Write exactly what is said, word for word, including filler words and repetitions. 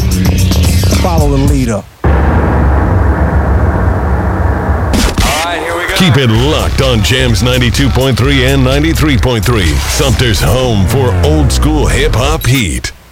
Follow the leader. Keep it locked on Jams ninety-two point three and ninety-three point three, Sumter's home for old school hip-hop heat.